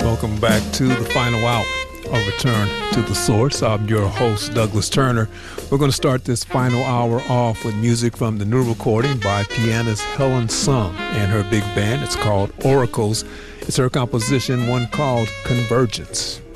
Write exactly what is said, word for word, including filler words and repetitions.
Welcome back to the final hour of Return to the Source. I'm your host, Douglas Turner. We're going to start this final hour off with music from the new recording by pianist Helen Sung and her big band. It's called Oracles. It's her composition, one called Convergence.